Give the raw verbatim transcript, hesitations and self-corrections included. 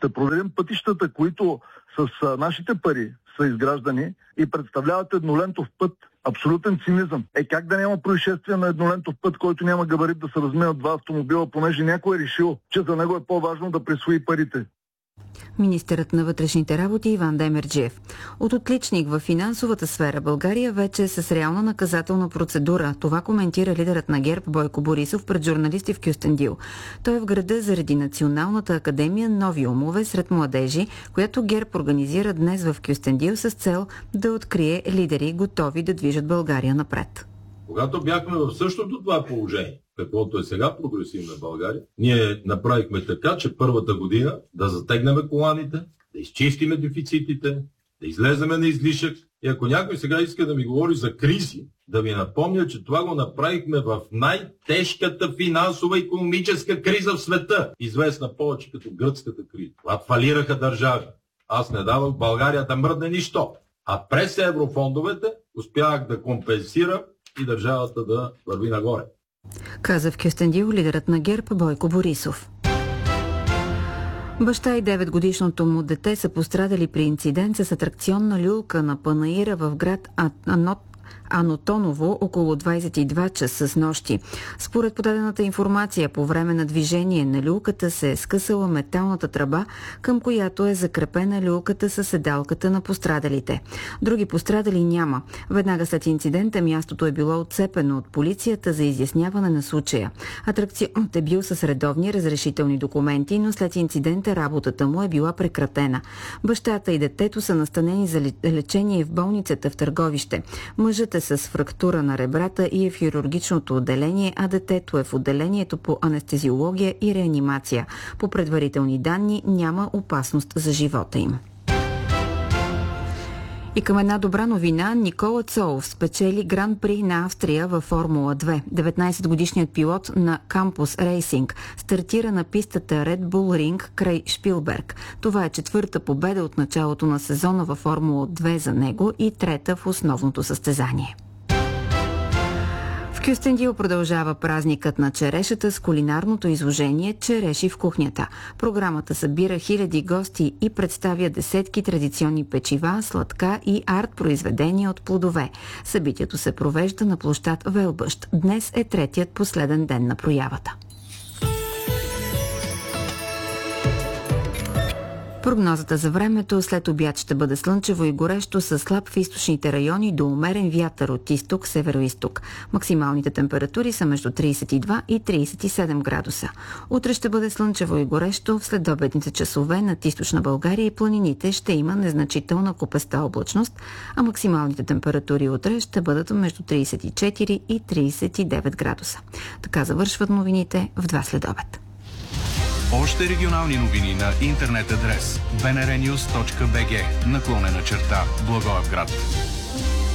Ще проверим пътищата, които с а, нашите пари са изграждани и представляват еднолентов път. Абсолютен цинизъм. Е, как да няма происшествие на еднолентов път, който няма габарит да се разминат два автомобила, понеже някой е решил, че за него е по-важно да присвои парите. Министърът на вътрешните работи Иван Демерджиев. От отличник в финансовата сфера България вече е с реална наказателна процедура. Това коментира лидерът на ГЕРБ Бойко Борисов пред журналисти в Кюстендил. Той е в града заради Националната академия Нови умове сред младежи, която ГЕРБ организира днес в Кюстендил с цел да открие лидери, готови да движат България напред. Когато бяхме в същото това положение, каквото е сега прогресивна България, ние направихме така, че първата година да затегнем коланите, да изчистиме дефицитите, да излеземе на излишък. И ако някой сега иска да ми говори за кризи, да ви напомня, че това го направихме в най-тежката финансова и икономическа криза в света, известна повече като гръцката криза. Това фалираха държави. Аз не давах България да мръдне нищо. А през еврофондовете успявах да компенсирам и държавата да върви нагоре. Каза в Кюстендил лидерът на ГЕРБ Бойко Борисов. Баща и деветгодишното му дете са пострадали при инцидент с атракционна люлка на панаира в град Анот Анотоново около двадесет и два часа с нощи. Според подадената информация, по време на движение на люлката се е скъсала металната тръба, към която е закрепена люлката със седалката на пострадалите. Други пострадали няма. Веднага след инцидента мястото е било отцепено от полицията за изясняване на случая. Атракционът е бил с редовни разрешителни документи, но след инцидента работата му е била прекратена. Бащата и детето са настанени за лечение в болницата в Търговище. Мъжът е с фрактура на ребрата и е в хирургичното отделение, а детето е в отделението по анестезиология и реанимация. По предварителни данни няма опасност за живота им. И към една добра новина, Никола Цолов спечели Гран-при на Австрия във Формула две. деветнадесетгодишният пилот на Кампус Рейсинг стартира на пистата Red Bull Ring край Шпилберг. Това е четвърта победа от началото на сезона във Формула две за него и трета в основното състезание. В Кюстендил продължава празникът на черешата с кулинарното изложение "Череши в кухнята". Програмата събира хиляди гости и представя десетки традиционни печива, сладка и арт-произведения от плодове. Събитието се провежда на площад Велбъщ. Днес е третият последен ден на проявата. Прогнозата за времето: след обяд ще бъде слънчево и горещо с слаб в източните райони до умерен вятър от изток, северо-изток. Максималните температури са между тридесет и два и тридесет и седем градуса. Утре ще бъде слънчево и горещо. В следобедните часове над източна България и планините ще има незначителна купеста облачност, а максималните температури утре ще бъдат между тридесет и четири и тридесет и девет градуса. Така завършват новините в два следобед. Още регионални новини на интернет адрес би ен ар нюз точка би джи наклонена черта Благоевград.